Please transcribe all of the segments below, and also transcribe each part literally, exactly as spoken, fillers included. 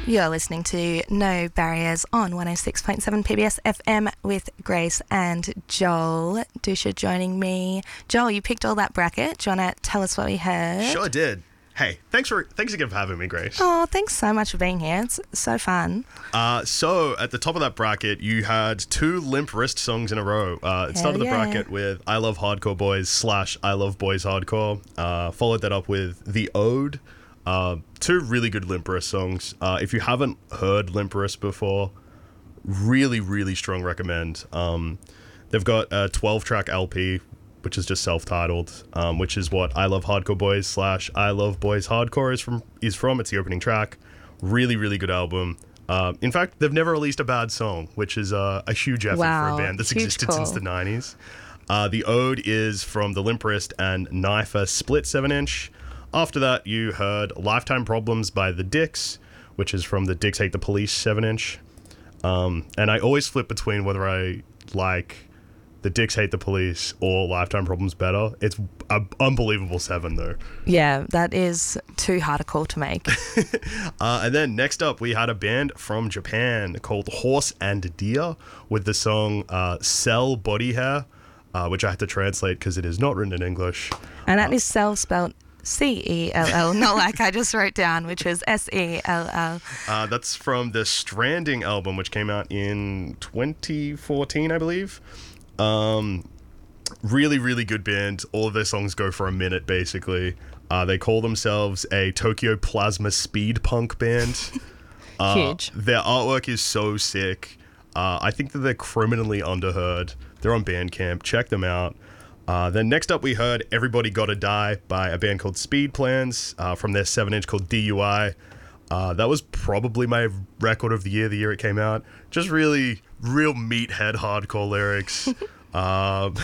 You're listening to No Barriers on one oh six point seven P B S F M with Grace and Joel Dusha joining me. Joel, you picked all that bracket. Do you want to tell us what we heard? Sure did. Hey, thanks for thanks again for having me, Grace. Oh, thanks so much for being here. It's so fun. Uh, so, at the top of that bracket, you had two Limp Wrist songs in a row. Uh, it Hell started the yeah. bracket with I Love Hardcore Boys slash I Love Boys Hardcore. Uh, followed that up with The Ode. Uh, two really good Limp Wrist songs. Uh, if you haven't heard Limp Wrist before, really, really strong recommend. Um, they've got a twelve-track L P, which is just self-titled, um, which is what I Love Hardcore Boys slash I Love Boys Hardcore is from. Is from. It's the opening track. Really, really good album. Uh, in fact, they've never released a bad song, which is uh, a huge effort Wow, for a band that's huge existed call. since the nineties. Uh, the Ode is from the Limp Wrist and Knifer split seven inch. After that, you heard Lifetime Problems by The Dicks, which is from the Dicks Hate the Police seven inch. Um, and I always flip between whether I like The Dicks Hate the Police or Lifetime Problems better. It's an unbelievable seven, though. Yeah, that is too hard a call to make. Uh, and then next up, we had a band from Japan called Horse and Deer with the song uh, Cell Body Hair, uh, which I had to translate because it is not written in English. And that is cell spelled C E L L, not like I just wrote down, which is S E L L. Uh, that's from the Stranding album, which came out in twenty fourteen, I believe. Um, really, really good band. All of their songs go for a minute, basically. Uh, they call themselves a Tokyo Plasma speed punk band. Uh, Huge. Their artwork is so sick. Uh, I think that they're criminally underheard. They're on Bandcamp. Check them out. Uh, then next up we heard Everybody Gotta Die by a band called Speed Plans uh, from their seven inch called D U I. Uh, that was probably my record of the year, the year it came out. Just really, real meathead hardcore lyrics. um,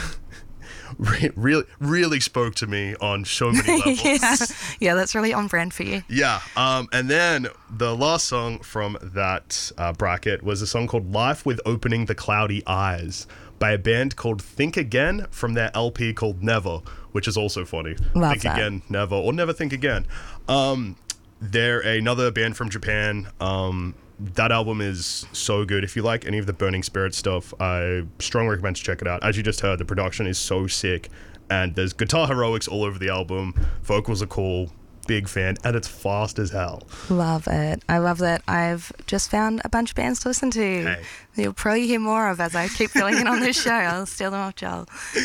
re- really, really spoke to me on so many levels. yeah. yeah, that's really on brand for you. Yeah, um, and then the last song from that uh, bracket was a song called Life with Opening the Cloudy Eyes by a band called Think Again from their L P called Never, which is also funny. Love Think that. Again, Never, or Never Think Again. Um, they're another band from Japan. Um, that album is so good. If you like any of the Burning Spirit stuff, I strongly recommend to check it out. As you just heard, the production is so sick, and there's guitar heroics all over the album. Vocals are cool. Big fan, and it's fast as hell. Love it. I love that I've just found a bunch of bands to listen to. Hey. You'll probably hear more of as I keep filling in on this show. I'll steal them off Joel.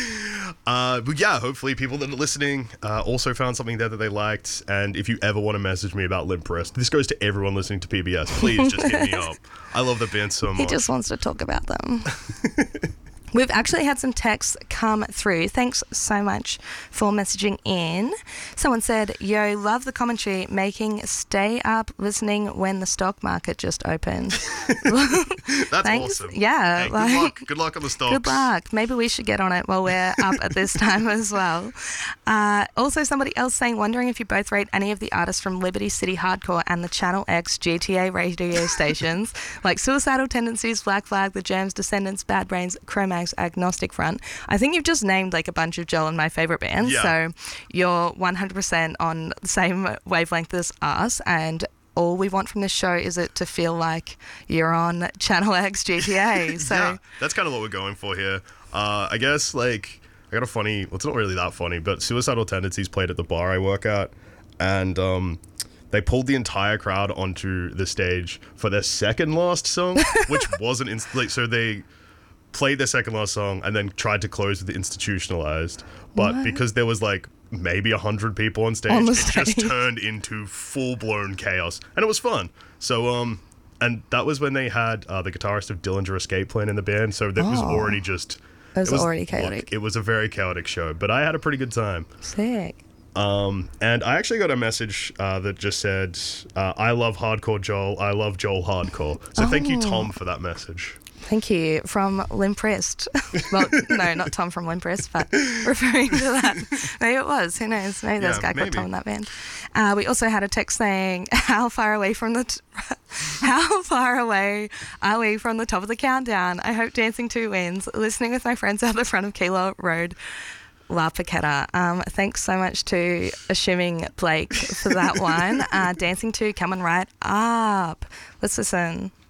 Uh, but yeah, hopefully people that are listening uh, also found something there that they liked. And if you ever want to message me about Limp Wrist, this goes to everyone listening to P B S. Please just hit me up. I love the band so much. He just wants to talk about them. We've actually had some texts come through. Thanks so much for messaging in. Someone said, yo, love the commentary, making stay up listening when the stock market just opened. That's Thanks. awesome. Yeah. Hey, good like- luck. Good luck on the stocks. Good luck. Maybe we should get on it while we're up at this time as well. Uh, also, somebody else saying, wondering if you both rate any of the artists from Liberty City Hardcore and the Channel X G T A radio stations, like Suicidal Tendencies, Black Flag, The Germs, Descendants, Bad Brains, Cro-Mags, Agnostic Front. I think you've just named like a bunch of Joel and my favourite bands, Yeah. so you're one hundred percent on the same wavelength as us, and all we want from this show is it to feel like you're on Channel X G T A. So Yeah, that's kind of what we're going for here. Uh, I guess, like, I got a funny, well, it's not really that funny, but Suicidal Tendencies played at the bar I work at, and um, they pulled the entire crowd onto the stage for their second last song, which wasn't, in, like, so they played their second last song and then tried to close with the Institutionalized, but What? because there was, like, maybe a hundred people on stage, On the it just stage. turned into full-blown chaos, and it was fun. So, um, and that was when they had uh, the guitarist of Dillinger Escape Plan in the band, so that was Oh. already just... it was, already chaotic. Look, it was a very chaotic show, but I had a pretty good time. Sick. Um, and I actually got a message uh, that just said, uh, I love Hardcore Joel, I love Joel Hardcore. So thank you, Oh. Tom, for that message. Thank you. From Limp Wrist. Well, no, not Tom from Limp Wrist, but referring to that. Maybe it was. Who knows? Maybe there's a Yeah, guy called maybe. Tom in that band. Uh, we also had a text saying, how far away from the... T- how far away are we from the top of the countdown? I hope Dancing two wins. Listening with my friends out the front of Kilo Road. La Paqueta. Um, thanks so much to Assuming Blake for that one. Uh, Dancing to Coming Right Up. Let's listen.